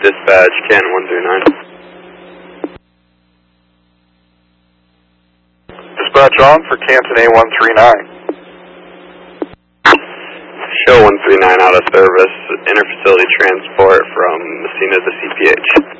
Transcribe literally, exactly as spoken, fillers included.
dispatch, Canton one three nine. Dispatch on for Canton A one three nine. Show one three nine out of service, interfacility transport from Messina to C P H.